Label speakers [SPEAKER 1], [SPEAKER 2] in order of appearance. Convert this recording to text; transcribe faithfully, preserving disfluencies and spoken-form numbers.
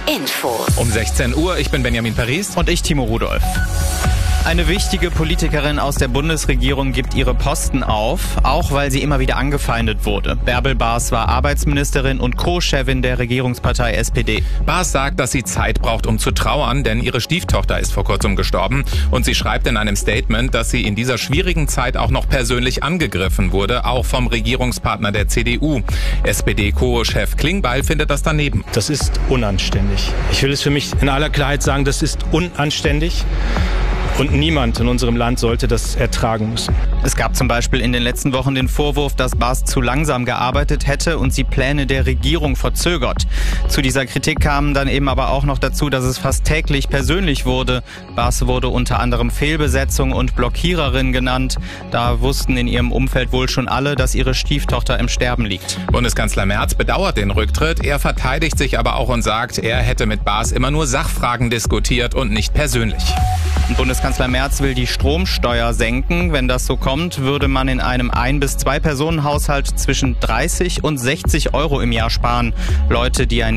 [SPEAKER 1] Info.
[SPEAKER 2] Um sechzehn Uhr, ich bin Benjamin Paris.
[SPEAKER 3] Und ich, Timo Rudolph. Eine wichtige Politikerin aus der Bundesregierung gibt ihre Posten auf, auch weil sie immer wieder angefeindet wurde. Bärbel Baas war Arbeitsministerin und Co-Chefin der Regierungspartei S P D.
[SPEAKER 2] Baas sagt, dass sie Zeit braucht, um zu trauern, denn ihre Stieftochter ist vor kurzem gestorben. Und sie schreibt in einem Statement, dass sie in dieser schwierigen Zeit auch noch persönlich angegriffen wurde, auch vom Regierungspartner der C D U. S P D-Co-Chef Klingbeil findet das daneben.
[SPEAKER 4] Das ist unanständig. Ich will es für mich in aller Klarheit sagen, das ist unanständig. Und niemand in unserem Land sollte das ertragen müssen.
[SPEAKER 3] Es gab zum Beispiel in den letzten Wochen den Vorwurf, dass Baas zu langsam gearbeitet hätte und sie Pläne der Regierung verzögert. Zu dieser Kritik kamen dann eben aber auch noch dazu, dass es fast täglich persönlich wurde. Baas wurde unter anderem Fehlbesetzung und Blockiererin genannt. Da wussten in ihrem Umfeld wohl schon alle, dass ihre Stieftochter im Sterben liegt.
[SPEAKER 2] Bundeskanzler Merz bedauert den Rücktritt. Er verteidigt sich aber auch und sagt, er hätte mit Baas immer nur Sachfragen diskutiert und nicht persönlich.
[SPEAKER 3] Bundeskanzler Merz will die Stromsteuer senken. Wenn das so kommt, würde man in einem Ein- bis Zwei-Personen-Haushalt zwischen dreißig und sechzig Euro im Jahr sparen. Leute, die ein